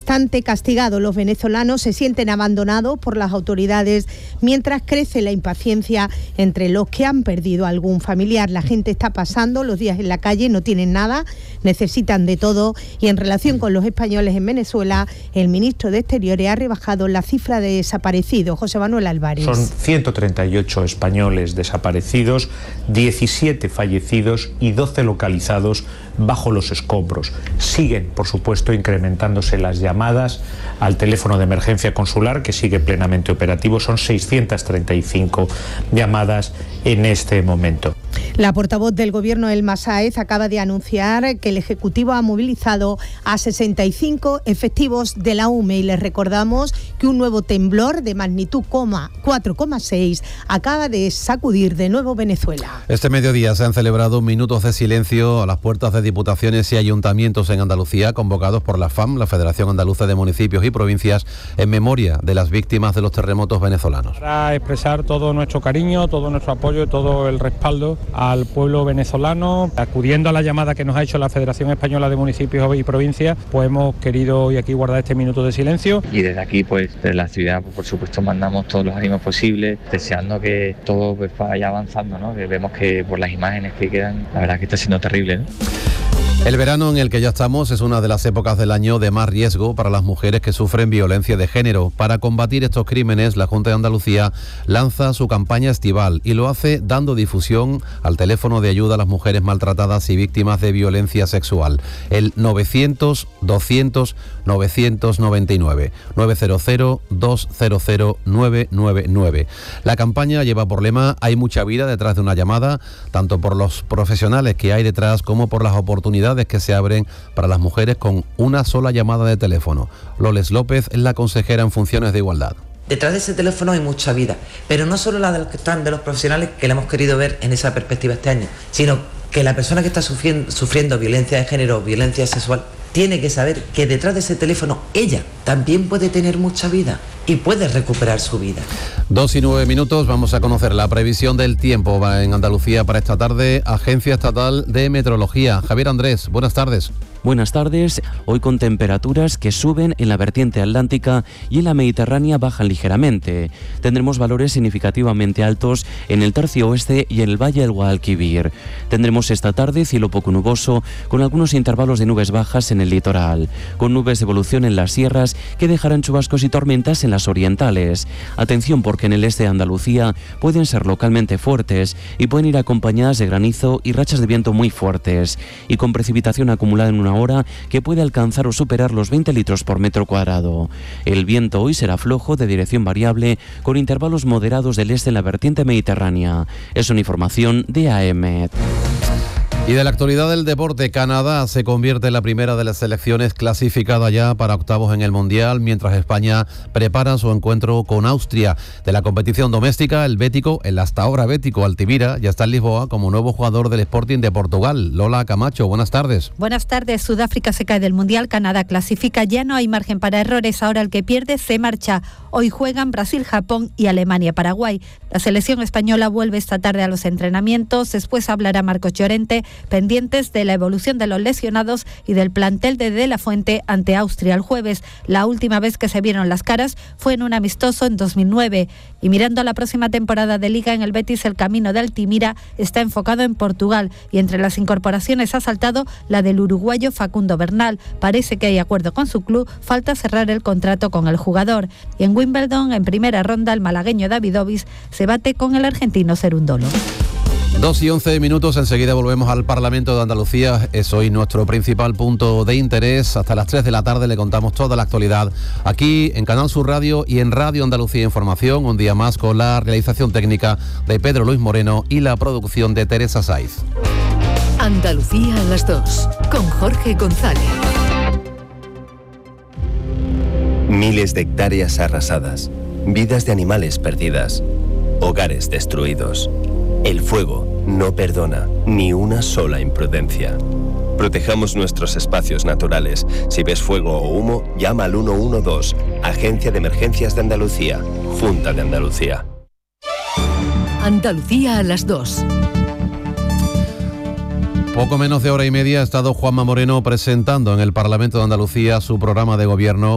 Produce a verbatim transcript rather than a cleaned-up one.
bastante castigados. Los venezolanos se sienten abandonados por las autoridades mientras crece la impaciencia entre los que han perdido a algún familiar. La gente está pasando los días en la calle, no tienen nada, necesitan de todo. Y en relación con los españoles en Venezuela, el ministro de Exteriores ha rebajado la cifra de desaparecidos. José Manuel Álvarez. Son ciento treinta y ocho españoles desaparecidos, diecisiete fallecidos y doce localizados bajo los escombros. Siguen, por supuesto, incrementándose las llamadas al teléfono de emergencia consular, que sigue plenamente operativo. Son seiscientas treinta y cinco llamadas en este momento. La portavoz del Gobierno, Elma Sáez, acaba de anunciar que el Ejecutivo ha movilizado a sesenta y cinco efectivos de la U M E y les recordamos que un nuevo temblor de magnitud cuatro coma seis acaba de sacudir de nuevo Venezuela. Este mediodía se han celebrado minutos de silencio a las puertas de diputaciones y ayuntamientos en Andalucía, convocados por la F A M, la Federación Andaluza de Municipios y Provincias, en memoria de las víctimas de los terremotos venezolanos. Para expresar todo nuestro cariño, todo nuestro apoyo y todo el respaldo al pueblo venezolano, acudiendo a la llamada que nos ha hecho la Federación Española de Municipios y Provincias, pues hemos querido hoy aquí guardar este minuto de silencio. Y desde aquí, pues desde la ciudad, pues, por supuesto, mandamos todos los ánimos posibles, deseando que todo pues, vaya avanzando, ¿no? Que vemos que por las imágenes que quedan, la verdad que está siendo terrible, ¿no? El verano en el que ya estamos es una de las épocas del año de más riesgo para las mujeres que sufren violencia de género. Para combatir estos crímenes, la Junta de Andalucía lanza su campaña estival y lo hace dando difusión al teléfono de ayuda a las mujeres maltratadas y víctimas de violencia sexual, el novecientos doscientos novecientos noventa y nueve, novecientos doscientos nueve nueve nueve. La campaña lleva por lema "Hay mucha vida detrás de una llamada", tanto por los profesionales que hay detrás como por las oportunidades que se abren para las mujeres con una sola llamada de teléfono. Loles López es la consejera en funciones de igualdad. Detrás de ese teléfono hay mucha vida, pero no solo la de los que están, de los profesionales, que la hemos querido ver en esa perspectiva este año, sino que la persona que está sufriendo, sufriendo violencia de género o violencia sexual tiene que saber que detrás de ese teléfono ella también puede tener mucha vida y puede recuperar su vida. Dos y nueve minutos, vamos a conocer la previsión del tiempo en Andalucía para esta tarde. Agencia Estatal de Meteorología. Javier Andrés, buenas tardes. Buenas tardes, hoy con temperaturas que suben en la vertiente atlántica y en la Mediterránea bajan ligeramente. Tendremos valores significativamente altos en el tercio oeste y en el Valle del Guadalquivir. Tendremos esta tarde cielo poco nuboso con algunos intervalos de nubes bajas en el litoral, con nubes de evolución en las sierras que dejarán chubascos y tormentas en las orientales. Atención porque en el este de Andalucía pueden ser localmente fuertes y pueden ir acompañadas de granizo y rachas de viento muy fuertes y con precipitación acumulada en una hora que puede alcanzar o superar los veinte litros por metro cuadrado. El viento hoy será flojo de dirección variable con intervalos moderados del este en la vertiente mediterránea. Es una información de A E M E T. Y de la actualidad del deporte, Canadá se convierte en la primera de las selecciones clasificada ya para octavos en el Mundial, mientras España prepara su encuentro con Austria. De la competición doméstica, el bético, el hasta ahora bético Altimira, ya está en Lisboa como nuevo jugador del Sporting de Portugal. Lola Camacho, buenas tardes. Buenas tardes. Sudáfrica se cae del Mundial, Canadá clasifica, ya no hay margen para errores. Ahora el que pierde se marcha. Hoy juegan Brasil, Japón y Alemania, Paraguay. La selección española vuelve esta tarde a los entrenamientos. Después hablará Marcos Llorente, pendientes de la evolución de los lesionados y del plantel de De La Fuente ante Austria el jueves. La última vez que se vieron las caras fue en un amistoso en dos mil nueve. Y mirando a la próxima temporada de Liga en el Betis, el camino de Altimira está enfocado en Portugal y entre las incorporaciones ha saltado la del uruguayo Facundo Bernal. Parece que hay acuerdo con su club, falta cerrar el contrato con el jugador. Y en Wimbledon, en primera ronda, el malagueño Davidovich se bate con el argentino Cerúndolo. Dos y once minutos, enseguida volvemos al Parlamento de Andalucía. Es hoy nuestro principal punto de interés. Hasta las tres de la tarde le contamos toda la actualidad aquí en Canal Sur Radio y en Radio Andalucía Información. Un día más con la realización técnica de Pedro Luis Moreno y la producción de Teresa Saiz. Andalucía a las dos, con Jorge González. Miles de hectáreas arrasadas, vidas de animales perdidas, hogares destruidos. El fuego no perdona ni una sola imprudencia. Protejamos nuestros espacios naturales. Si ves fuego o humo, llama al uno uno dos, Agencia de Emergencias de Andalucía, Junta de Andalucía. Andalucía a las dos. Poco menos de hora y media ha estado Juanma Moreno presentando en el Parlamento de Andalucía su programa de gobierno.